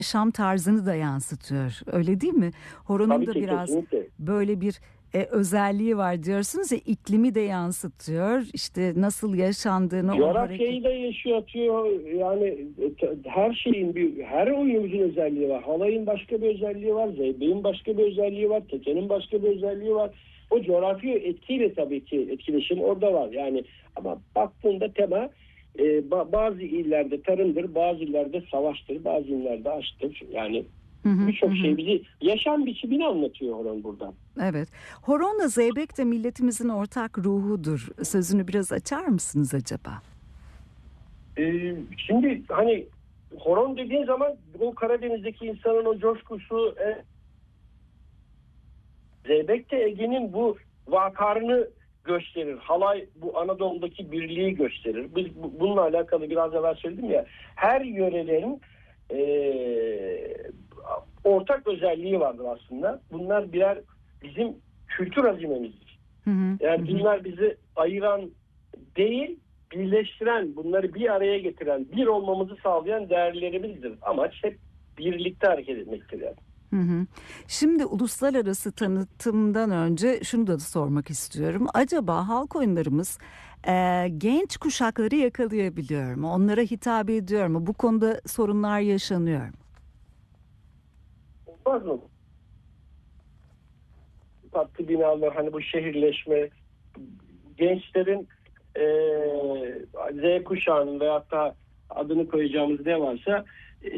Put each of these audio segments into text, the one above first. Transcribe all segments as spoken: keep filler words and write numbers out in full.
yaşam tarzını da yansıtıyor. Öyle değil mi? Horonun Tabii da ki, biraz kesinlikle. böyle bir e, özelliği var diyorsunuz ya, iklimi de yansıtıyor. İşte nasıl yaşandığını o hareket. Coğrafyayı da yaşatıyor. Yani e, her şeyin bir, her oyunumuzun özelliği var. Halayın başka bir özelliği var. Zeybeğin başka bir özelliği var. Tekenin başka bir özelliği var. O coğrafi etkiyle tabii ki etkileşim orada var. Yani ama baktığında tema e, ba- bazı illerde tarımdır, bazı illerde savaştır, bazı illerde aşktır. Yani Hı hı, hı birçok hı. şey bizi yaşam biçimini anlatıyor Horon burada. Evet. Horonla zeybek de milletimizin ortak ruhudur. Sözünü biraz açar mısınız acaba? Ee, şimdi hani horon dediğin zaman o Karadeniz'deki insanın o coşkusu, e, zeybek de Ege'nin bu vakarını gösterir. Halay bu Anadolu'daki birliği gösterir. Biz bu- bununla alakalı biraz evvel söyledim ya, her yörelerin e, ortak özelliği vardır aslında. Bunlar birer bizim kültür hazimemizdir. Hı hı, hı Yani hı. bunlar bizi ayıran değil, birleştiren, bunları bir araya getiren, bir olmamızı sağlayan değerlerimizdir. Amaç hep birlikte hareket etmektir yani. Hı hı. Şimdi uluslararası tanıtımdan önce şunu da sormak istiyorum. Acaba halk oyunlarımız e, genç kuşakları yakalayabiliyor mu? Onlara hitap ediyor mu? Bu konuda sorunlar yaşanıyor mu? Olmaz mı? Tatlı binalar, hani bu şehirleşme, gençlerin e, Z kuşağının veyahut da adını koyacağımız ne varsa e,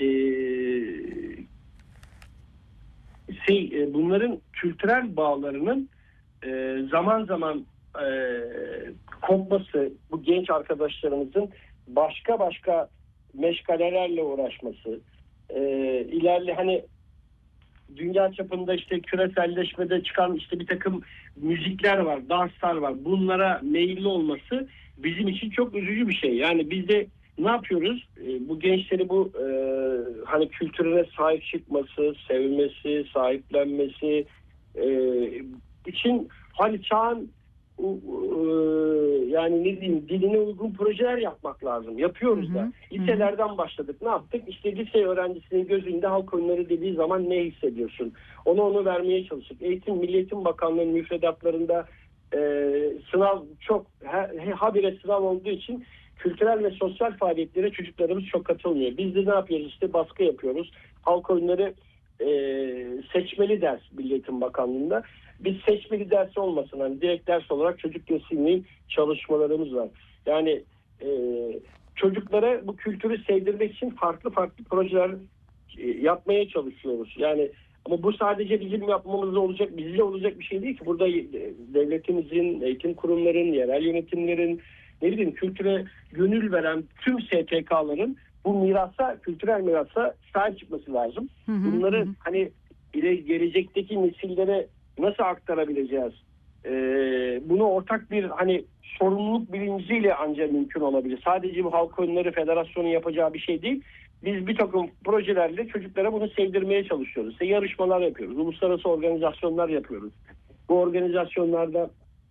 şey, e, bunların kültürel bağlarının e, zaman zaman e, kopması, bu genç arkadaşlarımızın başka başka meşgalelerle uğraşması, e, ilerle hani dünya çapında işte küreselleşmede çıkan işte bir takım müzikler var, danslar var. Bunlara meyilli olması bizim için çok üzücü bir şey. Yani biz de ne yapıyoruz? E, bu gençleri bu e, hani kültürüne sahip çıkması, sevmesi, sahiplenmesi e, için hani çağın e, yani ne diyeyim, diline uygun projeler yapmak lazım. Hı Yapıyoruz hı, da. hı hı, Liselerden başladık. Ne yaptık? İşte lise öğrencisinin gözünde halk oyunları dediği zaman ne hissediyorsun? Onu onu vermeye çalıştık. Eğitim, Milli Eğitim Bakanlığı'nın müfredatlarında e, sınav çok ha, habire sınav olduğu için kültürel ve sosyal faaliyetlere çocuklarımız çok katılmıyor. Biz de ne yapıyoruz? İşte baskı yapıyoruz. Halk oyunları e, seçmeli ders Milli Eğitim Bakanlığı'nda. Biz seçmeli dersi olmasın, hani direkt ders olarak çocuk kesimliği çalışmalarımız var. Yani e, çocuklara bu kültürü sevdirmek için farklı farklı projeler e, yapmaya çalışıyoruz. Yani ama bu sadece bizim yapmamızda olacak, bizle olacak bir şey değil ki. Burada e, devletimizin, eğitim kurumların, yerel yönetimlerin, ne bileyim kültüre gönül veren tüm S T K'ların bu mirasa, kültürel mirasa sahip çıkması lazım. hı hı, hı Bunları hı. hani bile gelecekteki nesillere nasıl aktarabileceğiz? Ee, bunu ortak bir hani sorumluluk bilinciyle ancak mümkün olabilir. Sadece bu halk oyunları federasyonun yapacağı bir şey değil. Biz bir takım projelerle çocuklara bunu sevdirmeye çalışıyoruz. İşte yarışmalar yapıyoruz. Uluslararası organizasyonlar yapıyoruz. Bu organizasyonlarda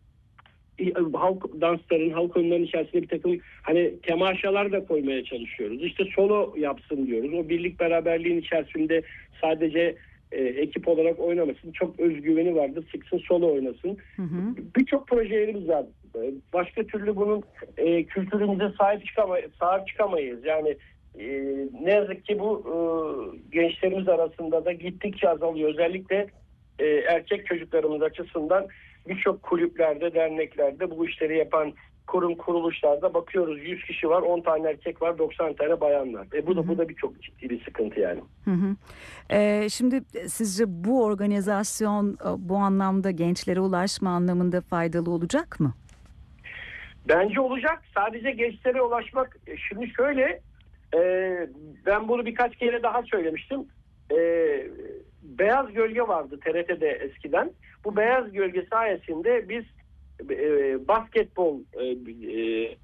halk dansların, halk oyunlarının içerisinde bir takım hani temaşalar da koymaya çalışıyoruz. İşte solo yapsın diyoruz. O birlik beraberliğin içerisinde sadece e, ekip olarak oynamasın. Çok özgüveni vardır. Çıksın solo oynasın. Hı hı. Birçok projelerimiz var. Başka türlü bunun e, kültürümüze sahip, çıkamay sahip çıkamayız. Yani e, ne yazık ki bu e, gençlerimiz arasında da gittikçe azalıyor. Özellikle e, erkek çocuklarımız açısından birçok kulüplerde, derneklerde bu işleri yapan kurum kuruluşlarda bakıyoruz. yüz kişi var, on tane erkek var, doksan tane bayan var. E bu Hı da hı. bu da birçok ciddi bir sıkıntı yani. Hı hı. Ee, şimdi sizce bu organizasyon e, bu anlamda gençlere ulaşma anlamında faydalı olacak mı? Bence olacak. Sadece gençlere ulaşmak. e, Şimdi şöyle, e, ben bunu birkaç kere daha söylemiştim. E, Beyaz Gölge vardı T R T'de eskiden. Bu Beyaz Gölge sayesinde biz e, basketbol e, e,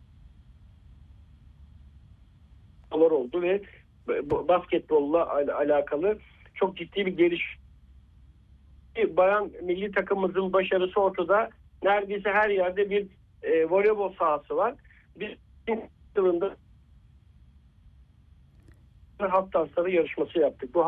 oldu ve basketbolla al- alakalı çok ciddi bir geliş. Bayan milli takımımızın başarısı ortada. Neredeyse her yerde bir e, voleybol sahası var. Bir yılında halk dansları yarışması yaptık. Bu